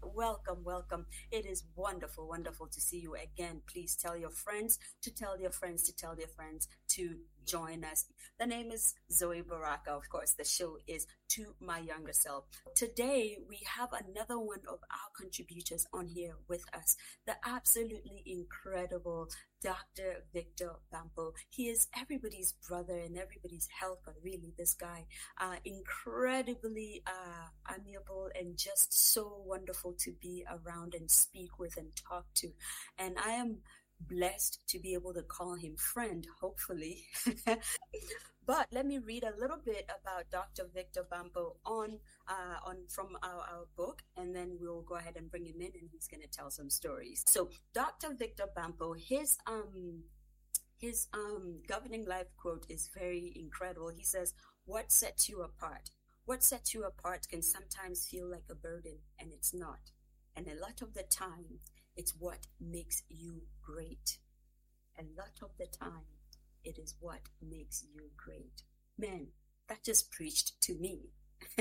welcome, welcome. It is wonderful, wonderful to see you again. Please tell your friends to tell their friends to tell their friends to join us. The name is Zoe Baraka. Of course, the show is To My Younger Self. Today, we have another one of our contributors on here with us, the absolutely incredible Dr. Victor Bampo. He is everybody's brother and everybody's helper, really, this guy. Incredibly amiable and just so wonderful to be around and speak with and talk to. And I am blessed to be able to call him friend, hopefully. But let me read a little bit about Dr. Victor Bampo from our book, and then we'll go ahead and bring him in, and he's going to tell some stories. So, Dr. Victor Bampo, his governing life quote is very incredible. He says, "What sets you apart? What sets you apart can sometimes feel like a burden, and it's not. And a lot of the time, it's what makes you great. A lot of the time, it is what makes you great." Man, that just preached to me.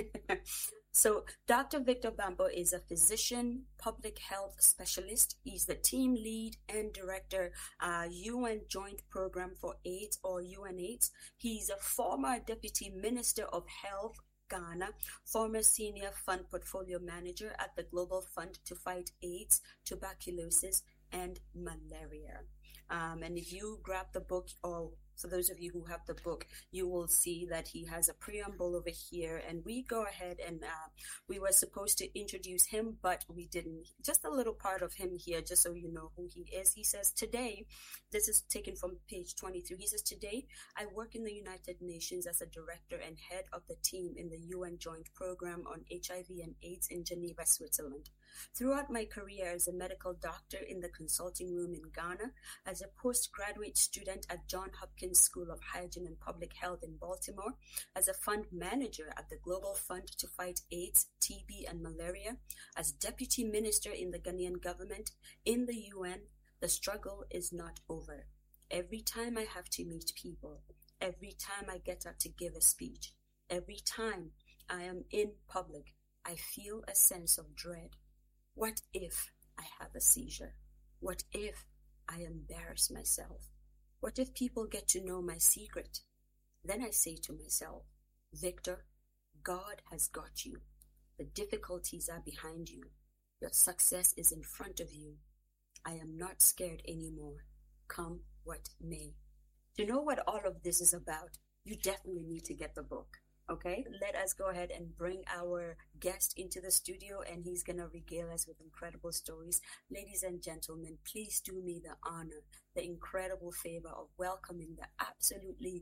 So Dr. Victor Bampo is a physician, public health specialist. He's the team lead and director, UN Joint Program for AIDS, or UNAIDS. He's a former deputy minister of health, Ghana, former senior fund portfolio manager at the Global Fund to Fight AIDS, Tuberculosis, and Malaria. And if you grab the book, or for those of you who have the book, you will see that he has a preamble over here. And we go ahead and we were supposed to introduce him, but we didn't. Just a little part of him here, just so you know who he is. He says, today, this is taken from page 23. He says, today, I work in the United Nations as a director and head of the team in the UN Joint Program on HIV and AIDS in Geneva, Switzerland. Throughout my career as a medical doctor in the consulting room in Ghana, as a postgraduate student at Johns Hopkins School of Hygiene and Public Health in Baltimore, as a fund manager at the Global Fund to Fight AIDS, TB, and Malaria, as deputy minister in the Ghanaian government, in the UN, the struggle is not over. Every time I have to meet people, every time I get up to give a speech, every time I am in public, I feel a sense of dread. What if I have a seizure? What if I embarrass myself? What if people get to know my secret? Then I say to myself, Victor, God has got you. The difficulties are behind you. Your success is in front of you. I am not scared anymore. Come what may. To know what all of this is about, you definitely need to get the book. Okay, let us go ahead and bring our guest into the studio, and he's going to regale us with incredible stories. Ladies and gentlemen, please do me the honor, the incredible favor of welcoming the absolutely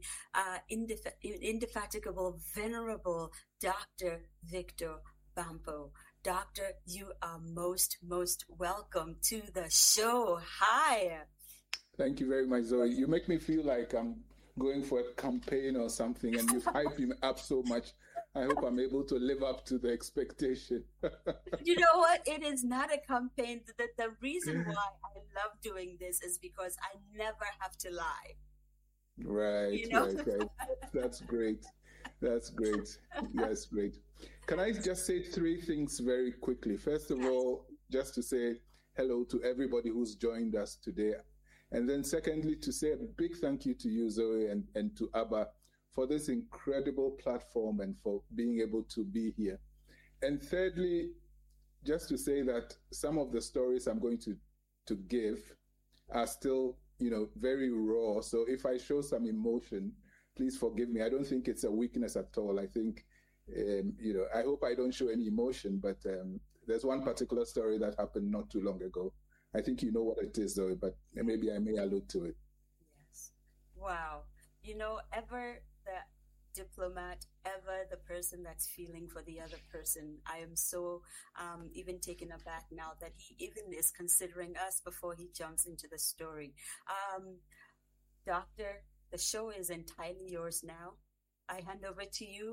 indefatigable, venerable Dr. Victor Bampo. Doctor, you are most welcome to the show. Hi. Thank you very much, Zoe. You make me feel like I'm going for a campaign or something, and you've hyped me up so much. I hope I'm able to live up to the expectation. You know what? It is not a campaign. The reason why I love doing this is because I never have to lie. Right, you know? right. That's great. That's great. That's great. Can I just say three things very quickly? First of all, just to say hello to everybody who's joined us today. And then secondly, to say a big thank you to you, Zoe, and to Abba for this incredible platform and for being able to be here. And thirdly, just to say that some of the stories I'm going to give are still, very raw. So if I show some emotion, please forgive me. I don't think it's a weakness at all. I think, I hope I don't show any emotion, but there's one particular story that happened not too long ago. I think you know what it is, though, but maybe I may allude to it. Yes. Wow. Ever the diplomat, ever the person that's feeling for the other person. I am so even taken aback now that he even is considering us before he jumps into the story. Doctor, the show is entirely yours now. I hand over to you.